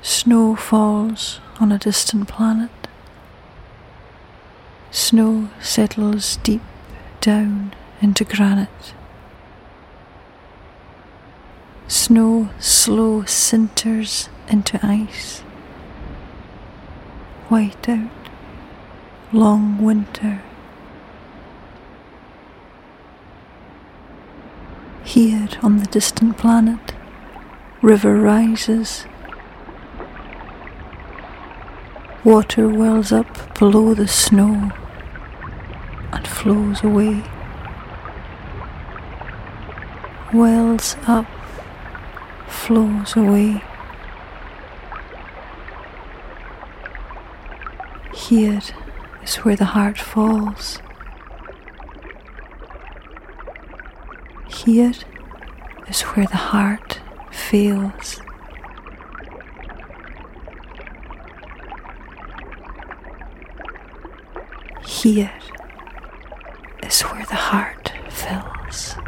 Snow falls on a distant planet. Snow settles deep down into granite. Snow slow sinters into ice. White out, long winter. Here on the distant planet, river rises. Water wells up below the snow and flows away. Wells up, flows away. Here is where the heart falls. Here is where the heart fails. Here is where the heart fills.